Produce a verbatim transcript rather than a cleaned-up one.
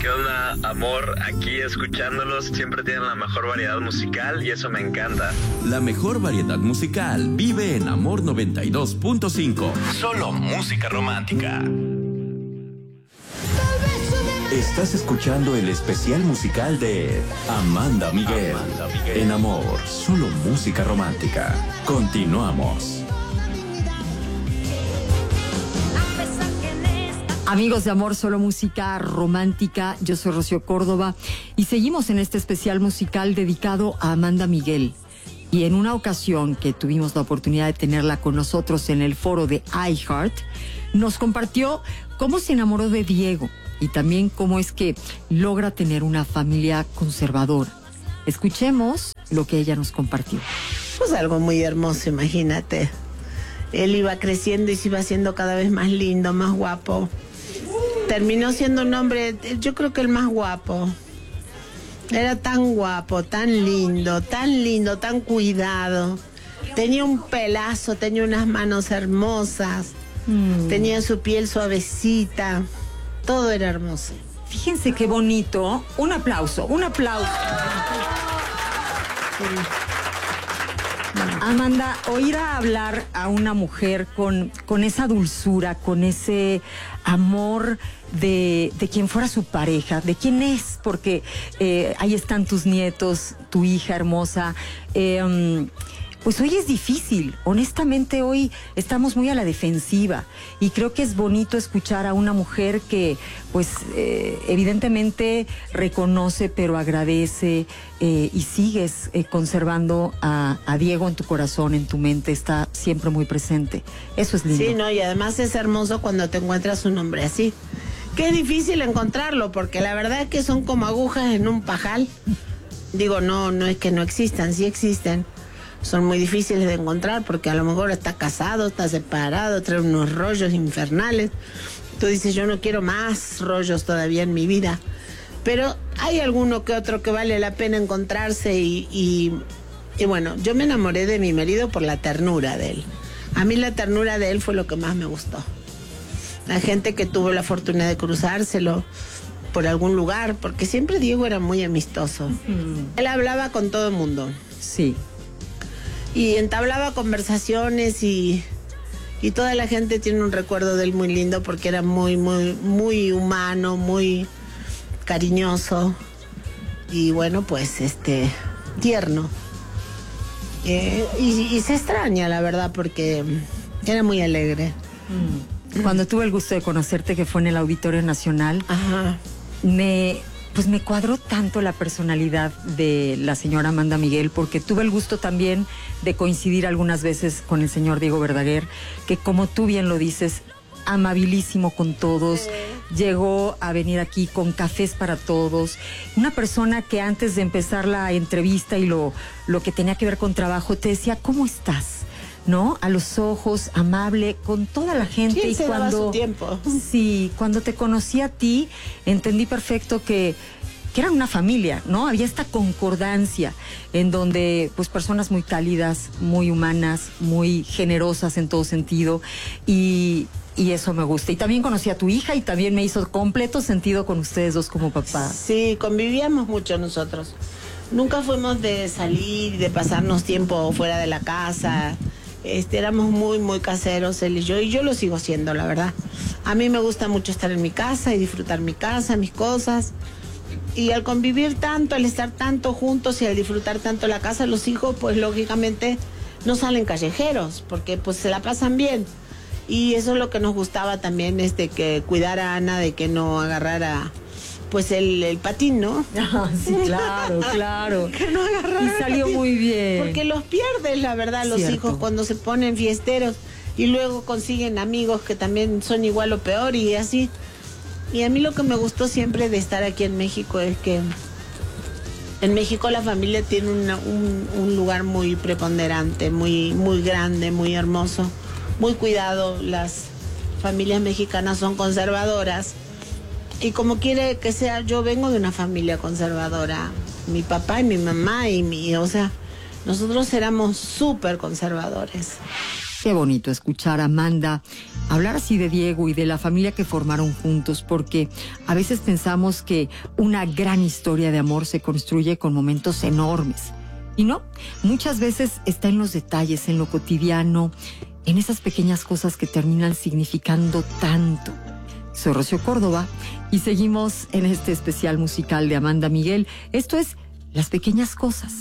¿Qué onda, amor? Aquí escuchándolos, siempre tienen la mejor variedad musical y eso me encanta. La mejor variedad musical vive en Amor noventa y dos punto cinco. Solo música romántica. Estás escuchando el especial musical de Amanda Miguel. Amanda Miguel. En Amor, solo música romántica. Continuamos. Amigos de Amor, solo música romántica, yo soy Rocío Córdoba y seguimos en este especial musical dedicado a Amanda Miguel. Y en una ocasión que tuvimos la oportunidad de tenerla con nosotros en el foro de iHeart, nos compartió cómo se enamoró de Diego y también cómo es que logra tener una familia conservadora. Escuchemos lo que ella nos compartió. Pues algo muy hermoso, imagínate. Él iba creciendo y se iba haciendo cada vez más lindo, más guapo. Terminó siendo un hombre, yo creo que el más guapo. Era tan guapo, tan lindo, tan lindo, tan cuidado. Tenía un pelazo, tenía unas manos hermosas, mm. tenía su piel suavecita. Todo era hermoso. Fíjense qué bonito. Un aplauso, un aplauso. Sí. Amanda, oír a hablar a una mujer con, con esa dulzura, con ese amor de, de quien fuera su pareja, de quién es, porque eh, ahí están tus nietos, tu hija hermosa. Eh, um, pues hoy es difícil, honestamente hoy estamos muy a la defensiva y creo que es bonito escuchar a una mujer que pues eh, evidentemente reconoce pero agradece eh, y sigues eh, conservando a, a Diego en tu corazón, en tu mente, está siempre muy presente. Eso es lindo. Sí, no, y además es hermoso cuando te encuentras un hombre así. Que es difícil encontrarlo porque la verdad es que son como agujas en un pajal. Digo, no, no es que no existan, sí existen. Son muy difíciles de encontrar porque a lo mejor está casado, está separado, trae unos rollos infernales. Tú dices, yo no quiero más rollos todavía en mi vida. Pero hay alguno que otro que vale la pena encontrarse y, y, y bueno, yo me enamoré de mi marido por la ternura de él. A mí la ternura de él fue lo que más me gustó. La gente que tuvo la fortuna de cruzárselo por algún lugar, porque siempre Diego era muy amistoso. Mm. Él hablaba con todo el mundo. Sí. Y entablaba conversaciones y, y toda la gente tiene un recuerdo de él muy lindo porque era muy, muy, muy humano, muy cariñoso y bueno, pues este, tierno. Eh, y, y se extraña, la verdad, porque era muy alegre. Cuando tuve el gusto de conocerte, que fue en el Auditorio Nacional, Ajá. me... pues me cuadró tanto la personalidad de la señora Amanda Miguel, porque tuve el gusto también de coincidir algunas veces con el señor Diego Verdaguer, que como tú bien lo dices, amabilísimo con todos, sí. Llegó a venir aquí con cafés para todos, una persona que antes de empezar la entrevista y lo, lo que tenía que ver con trabajo, te decía, ¿cómo estás? ¿No? A los ojos, amable, con toda la gente. ¿Quién y se cuando daba su tiempo? Sí, cuando te conocí a ti, entendí perfecto que, que eran una familia, ¿no? Había esta concordancia en donde, pues, personas muy cálidas, muy humanas, muy generosas en todo sentido, y, y eso me gusta. Y también conocí a tu hija y también me hizo completo sentido con ustedes dos como papás. Sí, convivíamos mucho nosotros. Nunca fuimos de salir, de pasarnos tiempo fuera de la casa. Este, éramos muy, muy caseros, él y yo, y yo lo sigo siendo, la verdad. A mí me gusta mucho estar en mi casa y disfrutar mi casa, mis cosas. Y al convivir tanto, al estar tanto juntos y al disfrutar tanto la casa, los hijos, pues lógicamente no salen callejeros, porque pues se la pasan bien. Y eso es lo que nos gustaba también, este, que cuidar a Ana de que no agarrara pues el, el patín, ¿no? Ah, sí, claro, claro. Que no agarrara y salió patín, muy bien. Porque los pierdes, la verdad, los Cierto. hijos cuando se ponen fiesteros y luego consiguen amigos que también son igual o peor y así. Y a mí lo que me gustó siempre de estar aquí en México es que en México la familia tiene una, un, un lugar muy preponderante, muy, muy grande, muy hermoso, muy cuidado. Las familias mexicanas son conservadoras. Y como quiere que sea, yo vengo de una familia conservadora. Mi papá y mi mamá y mi, o sea, nosotros éramos súper conservadores. Qué bonito escuchar a Amanda hablar así de Diego y de la familia que formaron juntos, porque a veces pensamos que una gran historia de amor se construye con momentos enormes. Y no, muchas veces está en los detalles, en lo cotidiano, en esas pequeñas cosas que terminan significando tanto. Soy Rocío Córdoba y seguimos en este especial musical de Amanda Miguel. Esto es Las Pequeñas Cosas.